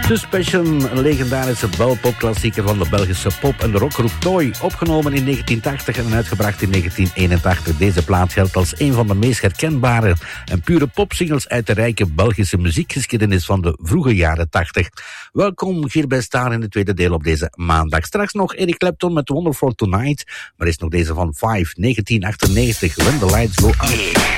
Suspicion, een legendarische belpopklassieker van de Belgische pop- en de rockgroep Toy. Opgenomen in 1980 en uitgebracht in 1981. Deze plaat geldt als een van de meest herkenbare en pure popsingles uit de rijke Belgische muziekgeschiedenis van de vroege jaren 80. Welkom hier bij Star in het tweede deel op deze maandag. Straks nog Eric Clapton met Wonderful Tonight, maar is nog deze van 5, 1998, When the Lights Go Out.